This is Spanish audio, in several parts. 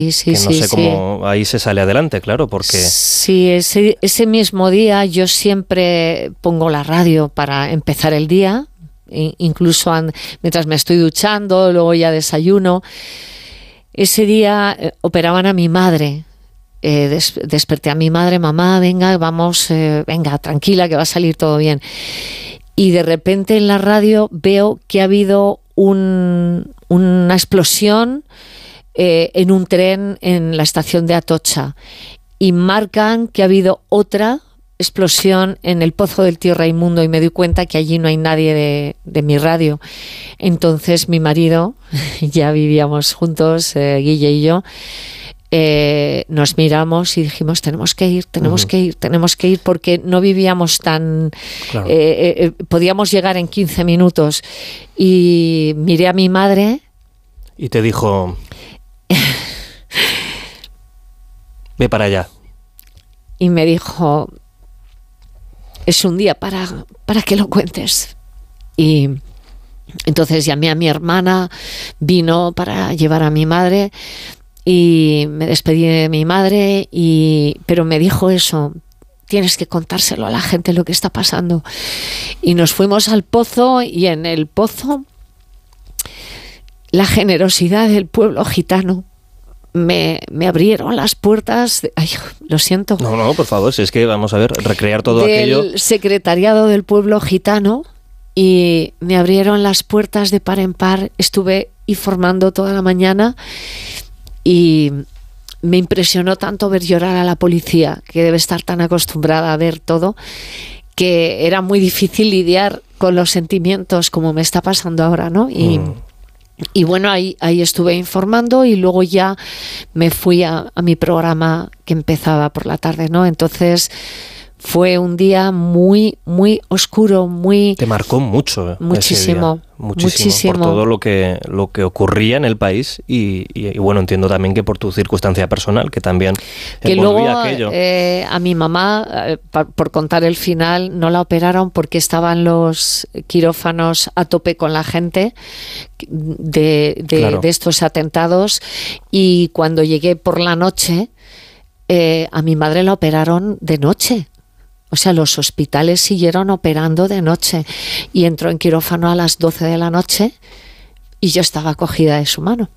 que no sé cómo ahí se sale adelante, claro, porque... Sí, ese mismo día yo siempre pongo la radio para empezar el día, incluso mientras me estoy duchando, luego ya desayuno. Ese día operaban a mi madre. Desperté a mi madre: mamá, venga, vamos, venga, tranquila, que va a salir todo bien. Y de repente en la radio veo que ha habido una explosión en un tren en la estación de Atocha, y marcan que ha habido otra explosión en el Pozo del Tío Raimundo, y me doy cuenta que allí no hay nadie de mi radio. Entonces mi marido, ya vivíamos juntos, Guille y yo, nos miramos y dijimos: tenemos que ir, porque no vivíamos tan... Claro. Podíamos llegar en 15 minutos. Y miré a mi madre... Y te dijo... ve para allá. Y me dijo: es un día para que lo cuentes. Y entonces llamé a mi hermana, vino para llevar a mi madre, y me despedí de mi madre, pero me dijo eso: tienes que contárselo a la gente lo que está pasando. Y nos fuimos al pozo, y en el pozo la generosidad del pueblo gitano. Me abrieron las puertas. Ay, lo siento. No, por favor, si es que vamos a ver, recrear todo aquello. Del secretariado del pueblo gitano, y me abrieron las puertas de par en par. Estuve informando toda la mañana, y me impresionó tanto ver llorar a la policía, que debe estar tan acostumbrada a ver todo, que era muy difícil lidiar con los sentimientos como me está pasando ahora, ¿no? Y bueno, ahí estuve informando, y luego ya me fui a mi programa que empezaba por la tarde, ¿no? Entonces fue un día muy, muy oscuro, muy... Te marcó mucho. Muchísimo. Muchísimo. Por todo lo que ocurría en el país, y bueno, entiendo también que por tu circunstancia personal, que también que envolvía luego, aquello. A mi mamá, por contar el final, no la operaron porque estaban los quirófanos a tope con la gente de estos atentados, y cuando llegué por la noche, a mi madre la operaron de noche. O sea, los hospitales siguieron operando de noche, y entró en quirófano a las 12 de la noche, y yo estaba cogida de su mano.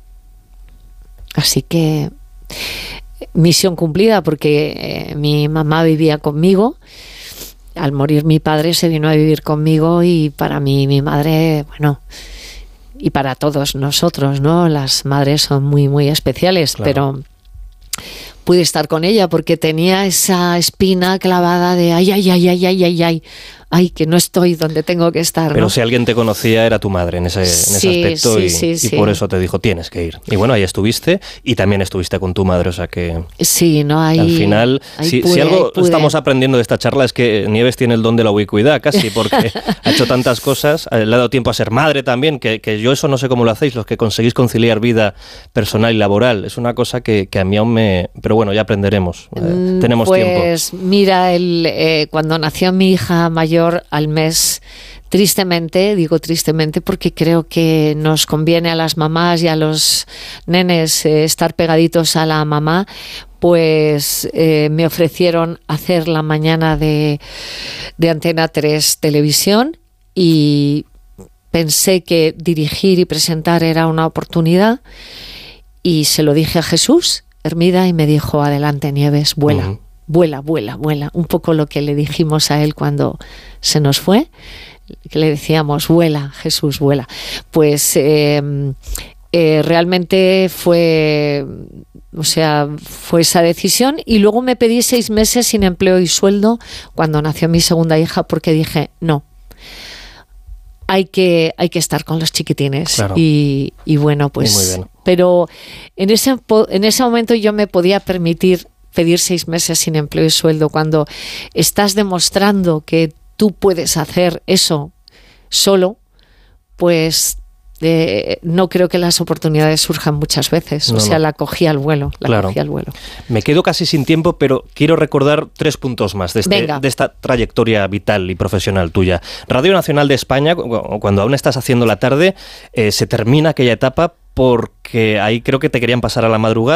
Así que misión cumplida, porque mi mamá vivía conmigo. Al morir mi padre se vino a vivir conmigo, y para mí mi madre, bueno, y para todos nosotros, ¿no? Las madres son muy, muy especiales, claro. Pero pude estar con ella porque tenía esa espina clavada de ay, que no estoy donde tengo que estar, ¿no? Pero si alguien te conocía era tu madre en ese aspecto, y por eso te dijo: tienes que ir. Y bueno, ahí estuviste, y también estuviste con tu madre, o sea que... Sí, no hay... Al final, si algo estamos aprendiendo de esta charla es que Nieves tiene el don de la ubicuidad casi, porque ha hecho tantas cosas, le ha dado tiempo a ser madre también, que yo eso no sé cómo lo hacéis, los que conseguís conciliar vida personal y laboral. Es una cosa que a mí aún me... Pero bueno, ya aprenderemos. Tenemos tiempo. Pues mira, cuando nació mi hija mayor, al mes, tristemente, digo tristemente porque creo que nos conviene a las mamás y a los nenes estar pegaditos a la mamá, pues me ofrecieron hacer la mañana de Antena 3 Televisión, y pensé que dirigir y presentar era una oportunidad, y se lo dije a Jesús Hermida, y me dijo: adelante, Nieves, vuela. Uh-huh. Vuela. Un poco lo que le dijimos a él cuando se nos fue, que le decíamos: vuela, Jesús, vuela. Pues realmente fue esa decisión, y luego me pedí 6 meses sin empleo y sueldo cuando nació mi segunda hija, porque dije: no, hay que estar con los chiquitines. Claro. Y bueno, pues... Muy bien. Pero en ese momento yo me podía permitir pedir 6 meses sin empleo y sueldo. Cuando estás demostrando que tú puedes hacer eso solo, pues no creo que las oportunidades surjan muchas veces. La cogí al vuelo. Cogí al vuelo. Me quedo casi sin tiempo, pero quiero recordar 3 puntos más de esta trayectoria vital y profesional tuya. Radio Nacional de España, cuando aún estás haciendo la tarde, se termina aquella etapa, porque ahí creo que te querían pasar a la madrugada.